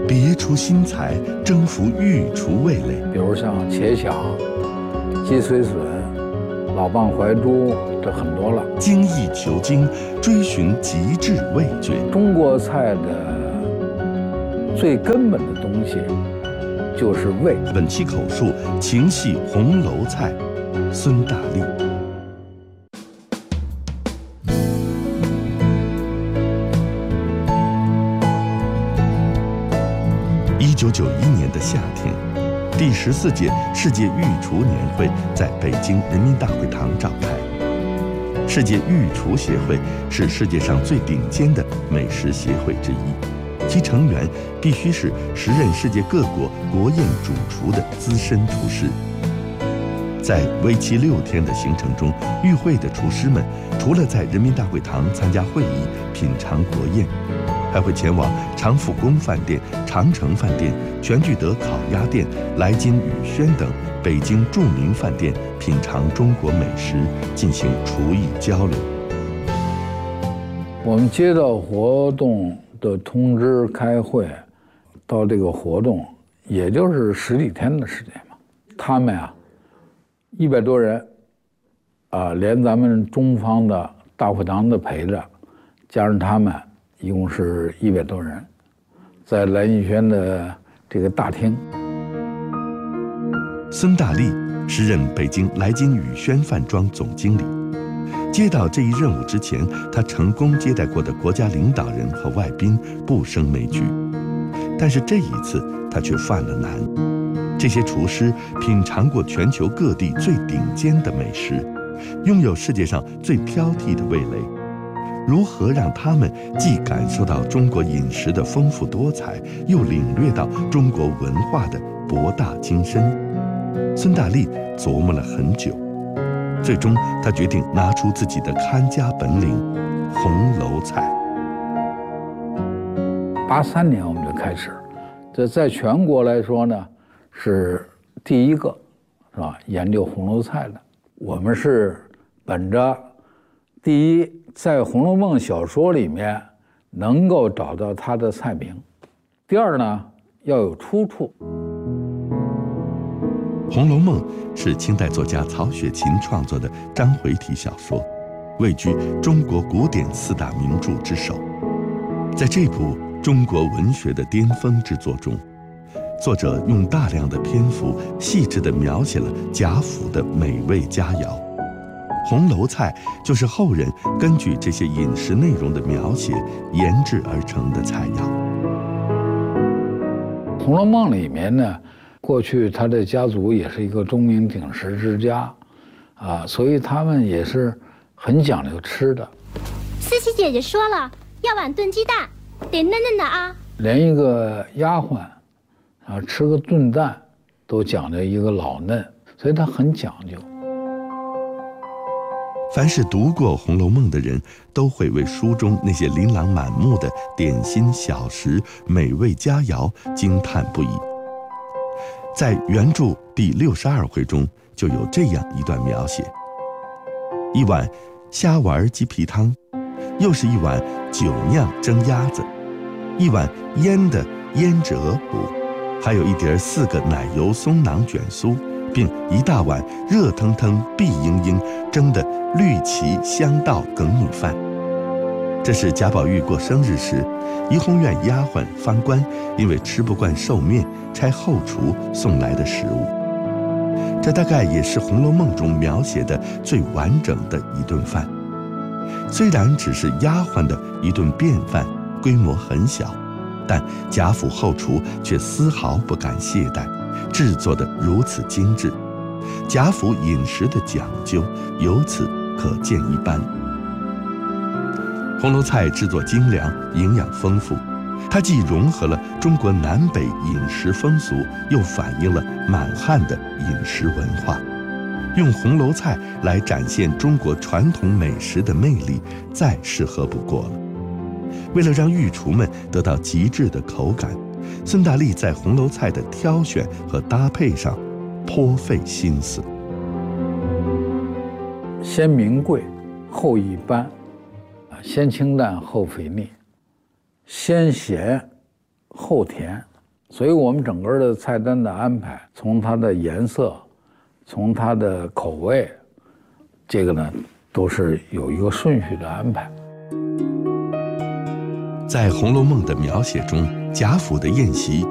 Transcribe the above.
别出心裁，征服御厨味蕾。 比如像茄鲞、鸡髓笋、老蚌怀珠，这很多了。 精益求精，追寻极致味觉。 中国菜的最根本的东西就是味。 本期口述：情系红楼菜，孙大力。1991年的夏天，第14届世界御厨年会在北京人民大会堂召开。世界御厨协会是世界上最顶尖的美食协会之一，其成员必须是时任世界各国国宴主厨的资深厨师。在为期6天的行程中，与会的厨师们除了在人民大会堂参加会议、品尝国宴，还会前往长富宫饭店、长城饭店、全聚德烤鸭店、来金宇轩等北京著名饭店品尝中国美食，进行厨艺交流。 我们接到活动的通知开会，到这个活动也就是10几天的时间嘛。他们100多人，连咱们中方的大会堂的陪着，加上他们，一共是100多人，在来金宇轩的这个大厅。 孙大力时任北京来金宇轩饭庄总经理。接到这一任务之前，他成功接待过的国家领导人和外宾不胜枚举，但是这一次他却犯了难。这些厨师品尝过全球各地最顶尖的美食，拥有世界上最挑剔的味蕾。如何让他们既感受到中国饮食的丰富多彩，又领略到中国文化的博大精深？孙大力琢磨了很久，最终他决定拿出自己的看家本领——红楼菜。 83年我们就开始，这在全国来说呢，是第一个，是吧？研究红楼菜的。我们是本着第一，在《红楼梦》小说里面能够找到它的菜名；第二呢，要有出处。 《红楼梦》是清代作家曹雪芹创作的章回体小说，位居中国古典4大名著之首。在这部中国文学的巅峰之作中，作者用大量的篇幅细致地描写了贾府的美味佳肴。红楼菜就是后人根据这些饮食内容的描写研制而成的菜肴。 《红楼梦》里面呢，过去他的家族也是一个钟鸣鼎食之家，所以他们也是很讲究吃的。 思琪姐姐说了，要碗炖鸡蛋，得嫩嫩的啊。 连一个丫鬟吃个炖蛋都讲究一个老嫩，所以他很讲究。 凡是读过《红楼梦》的人，都会为书中那些琳琅满目的点心小食、美味佳肴惊叹不已。在原著第62回中，就有这样一段描写：一碗虾丸鸡皮汤，又是一碗酒酿蒸鸭子，一碗腌的胭脂鹅脯，还有一碟4个奶油松囊卷酥，并一大碗热腾腾碧莹莹蒸的绿旗香稻梗米饭。这是贾宝玉过生日时，怡红院丫鬟方官因为吃不惯寿面，差后厨送来的食物。这大概也是《红楼梦》中描写的最完整的一顿饭。虽然只是丫鬟的一顿便饭，规模很小，但贾府后厨却丝毫不敢懈怠，制作得如此精致。贾府饮食的讲究由此可见一斑。红楼菜制作精良，营养丰富，它既融合了中国南北饮食风俗，又反映了满汉的饮食文化。用红楼菜来展现中国传统美食的魅力，再适合不过了。为了让御厨们得到极致的口感，孙大力在红楼菜的挑选和搭配上颇费心思。 先名贵，后一般，先清淡后肥腻，先咸后甜， 所以我们整个的菜单的安排，从它的颜色，从它的口味，这个呢都是有一个顺序的安排。 在《红楼梦》的描写中，贾府的宴席